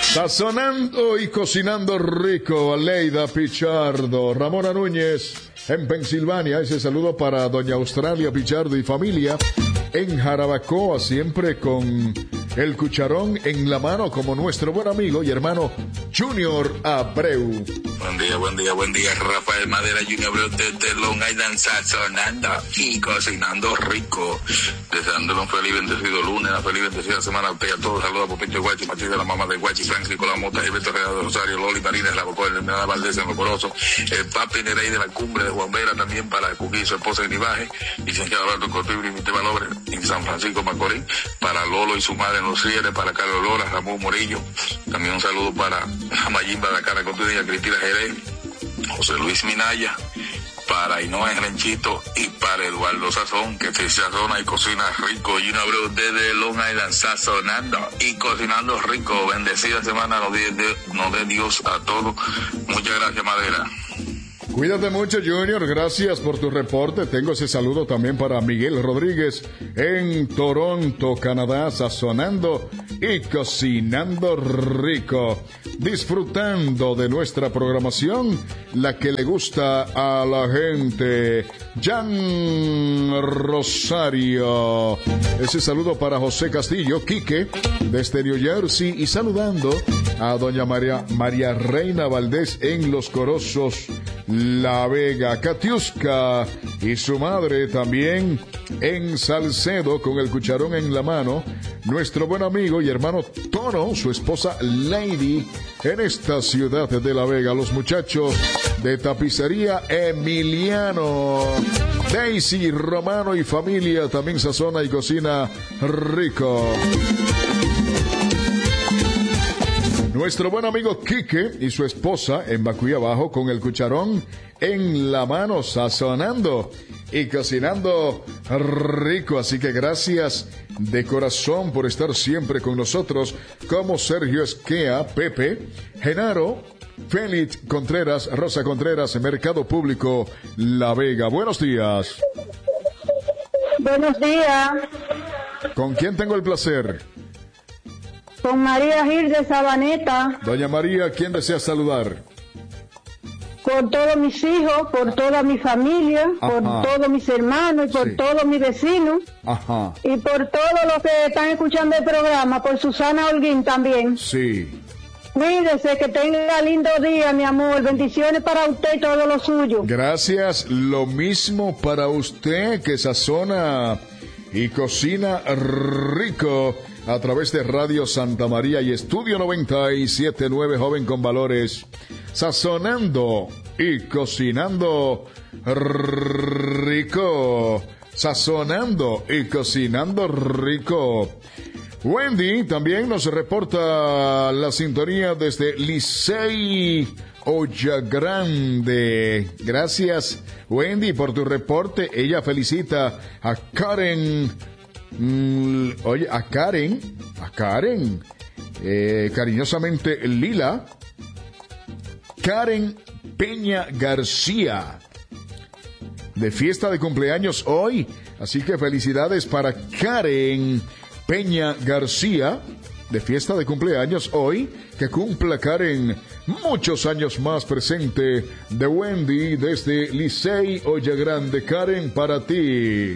Sazonando y cocinando rico, Aleida Pichardo, Ramona Núñez en Pensilvania. Ese saludo para doña Australia Pichardo y familia en Jarabacoa, siempre con el cucharón en la mano, como nuestro buen amigo y hermano Junior Abreu. Buen día, Rafael Madera, Junior Abreu desde Long Island, sazonando y cocinando rico. Deseándole un feliz bendecido lunes, una feliz bendecida semana a usted y a todos. Saludos a Popito Guachi, Matilde, la mamá de Guachi, Frank Nicolás Mota, Gilberto Real de Rosario, Loli Marínez, la Bocó, el Nada Valdés en Locoroso, el Papi Nerey de la Cumbre de Juan Vera, también para Cuquí, su esposa en Ibaje, licenciado Alberto Cortibri y Miteva Lobre en San Francisco Macorís, para Lolo y su madre en Los Rieles, para Carlos Lora, Ramón Morillo, también un saludo para Mayimba de la Cara Contudilla, Cristina Jerez, José Luis Minaya, para Hinoa Renchito y para Eduardo Sazón, que se sazona y cocina rico. Y un abrazo desde Long Island, sazonando y cocinando rico. Bendecida semana nos dé Dios a todos. Muchas gracias, Madera. Cuídate mucho, Junior, gracias por tu reporte. Tengo ese saludo también para Miguel Rodríguez en Toronto, Canadá, sazonando y cocinando rico, disfrutando de nuestra programación, la que le gusta a la gente. Jan Rosario, ese saludo para José Castillo, Quique, desde New Jersey, y saludando a doña María Reina Valdés en Los Corozos, La Vega, Katiuska y su madre también en Salcedo con el cucharón en la mano. Nuestro buen amigo y hermano Tono, su esposa Lady en esta ciudad de La Vega. Los muchachos de Tapicería Emiliano, Daisy, Romano y familia también sazona y cocina rico. Nuestro buen amigo Quique y su esposa en Bacuy Abajo con el cucharón en la mano, sazonando y cocinando rico. Así que gracias de corazón por estar siempre con nosotros, como Sergio Esquea, Pepe, Genaro, Félix Contreras, Rosa Contreras, Mercado Público La Vega. Buenos días. Buenos días. ¿Con quién tengo el placer? Con María Gil de Sabaneta. Doña María, ¿quién desea saludar? Por todos mis hijos, por toda mi familia, por todos mis hermanos y por todos mis vecinos. Ajá. Y por todos los que están escuchando el programa, por Susana Holguín también. Sí. Cuídese, que tenga lindo día, mi amor. Bendiciones para usted y todo lo suyo. Gracias, lo mismo para usted que sazona y cocina rico a través de Radio Santa María y Estudio 97.9, joven con valores, sazonando y cocinando rico, sazonando y cocinando rico. Wendy también nos reporta la sintonía desde Licey Olla Grande. Gracias, Wendy, por tu reporte. Ella felicita a Karen. A Karen, cariñosamente Lila, Karen Peña García, de fiesta de cumpleaños hoy. Así que felicidades para Karen Peña García, de fiesta de cumpleaños hoy. Que cumpla Karen muchos años más, presente de Wendy desde Licey Olla Grande. Karen, para ti.